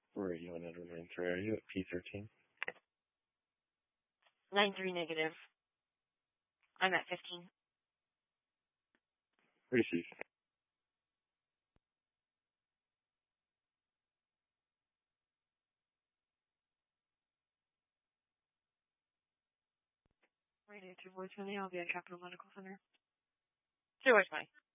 Radio and Edwin answer. Are you at P13? 9-3 negative. I'm at 15. Receive. Radio to voicemail. I'll be at Capital Medical Center. To voicemail.